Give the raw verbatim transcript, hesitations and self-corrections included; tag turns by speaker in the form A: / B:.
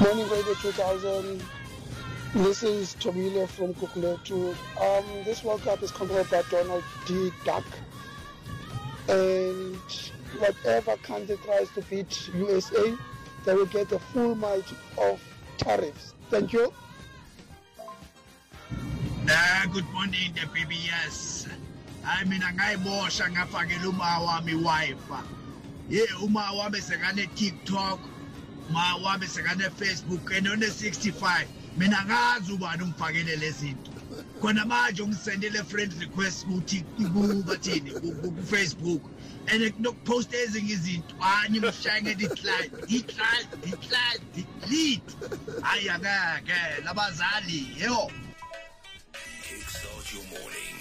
A: Morning Radio two thousand. This is Tomile from Kukuletu. Um, this World Cup is controlled by Donald D. Duck. And whatever country tries to beat U S A, they will get the full might of tariffs. Thank you.
B: Uh, good morning, the P B S. I mean, ngayibosha ngafakela uma wami wifi. Ye uma wami sekane TikTok, uma wami sekane Facebook and on the sixty-five. Mina ngazi ubani umfakele lezinto. Khona manje ungisendele friend request ku TikTok bathini ku Facebook. And nokupost ezinye izinto anye ngishaya ngedecline decline decline delete ayangeke labazali yo
C: Kickstart your morning